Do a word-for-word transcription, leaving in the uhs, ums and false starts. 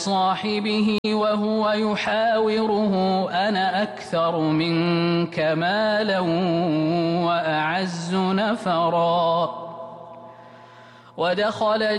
صاحبه وهو يحاوره أنا أكثر منك مالا وأعز نفرا ودخل